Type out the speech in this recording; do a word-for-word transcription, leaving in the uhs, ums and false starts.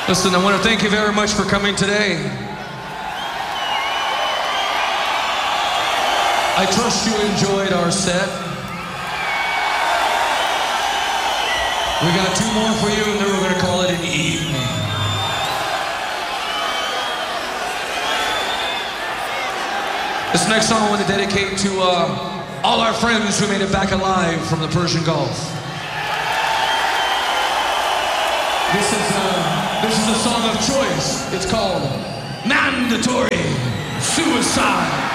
Listen, I want to thank you very much for coming today. I trust you enjoyed our set. We got two more for you, and then we're going to call it an evening. This next song I want to dedicate to uh, all our friends who made it back alive from the Persian Gulf. This is a, this is a song of choice. It's called Mandatory Suicide.